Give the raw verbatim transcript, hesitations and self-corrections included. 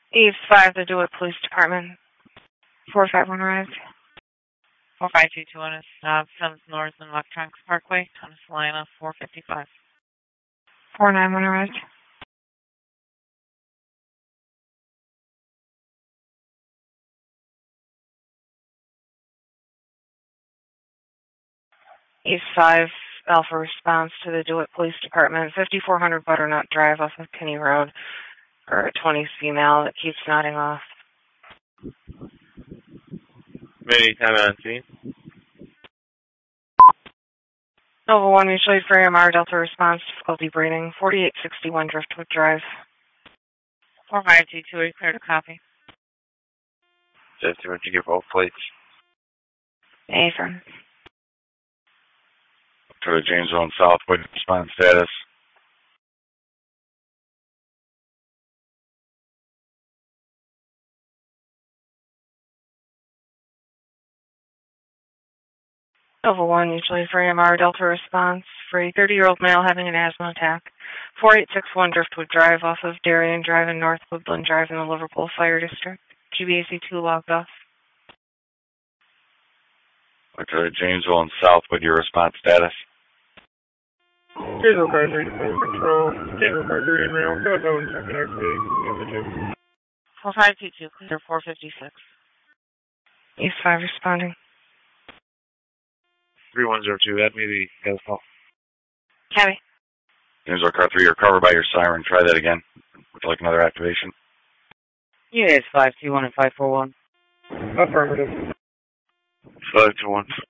East five, the DeWitt Police Department. four five one arrived. four five two two one is uh, Sims North and Electronics Parkway, Thomas Salina, four fifty-five. four nine one arrived. East five, Alpha response to the DeWitt Police Department, fifty-four hundred Butternut Drive off of Kinney Road, or a twenty female that keeps nodding off. Many time on scene. Nova one, mutually for A M R, Delta response to faulty breathing, forty-eight sixty-one Driftwood Drive. four five two two, are you clear to copy? Just what you give both plates. Affirm. To the Janesville and Southwood, response status. Nova one, mutually for A M R, Delta response for a thirty-year-old male having an asthma attack. four eight six one Driftwood Drive off of Darien Drive and North Woodland Drive in the Liverpool Fire District. G B A C two logged off. To the Janesville and Southwood, your response status. Janesville car three to four control. Janesville car three and rail. Go down second activity. four five two two, clear four fifty-six. East five responding. three one zero two, add me the gas call. Cabby. Janesville car three, you're covered by your siren. Try that again. Would you like another activation? Units five two one and five four one. Affirmative. five two one.